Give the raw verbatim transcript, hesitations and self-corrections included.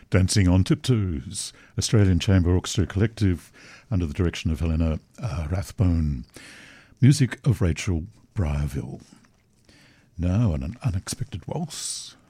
Dancing on Tiptoes, Australian Chamber Orchestra Collective under the direction of Helena uh, Rathbone. Music of Rachel Briarville. Now an unexpected waltz